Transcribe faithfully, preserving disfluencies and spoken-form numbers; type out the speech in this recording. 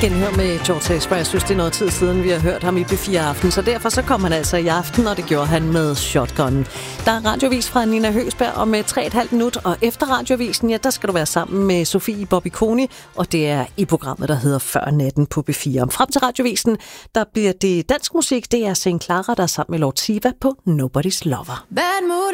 genhør med George Ezra. Jeg synes, det er noget tid siden, vi har hørt ham i B fire Aften, så derfor så kom han altså i aften, og det gjorde han med Shotgun. Der er radiovis fra Nina Høgsberg om tre komma fem minut, og efter radiovisen, ja, der skal du være sammen med Sofie Bobbikoni, og det er i programmet, der hedder Før natten på B fire. Frem til radiovisen, der bliver det dansk musik, det er Saint Clara, der er sammen med Lord Siva på Nobody's Lover. Bad mood